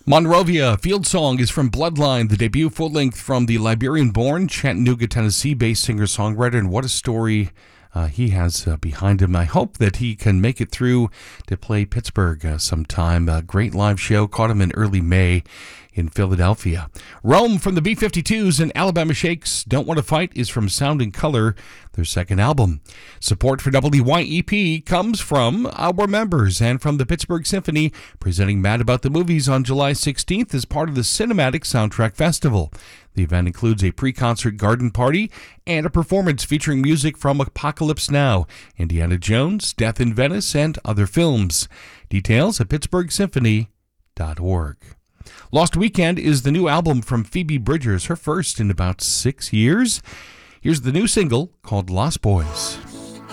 Monrovia Field Song is from Bloodline, the debut full-length from the Liberian-born, Chattanooga, Tennessee-based singer-songwriter, and what a story he has behind him. I hope that he can make it through to play Pittsburgh sometime. A great live show. Caught him in early May in Philadelphia. Rome from the B-52s and Alabama Shakes Don't Want to Fight is from Sound and Color, their second album. Support for WYEP comes from our members and from the Pittsburgh Symphony, presenting Mad About the Movies on July 16th as part of the Cinematic Soundtrack Festival. The event includes a pre-concert garden party and a performance featuring music from Apocalypse Now, Indiana Jones, Death in Venice, and other films. Details at pittsburghsymphony.org. Lost Weekend is the new album from Phoebe Bridgers, her first in about 6 years. Here's the new single called Lost Boys.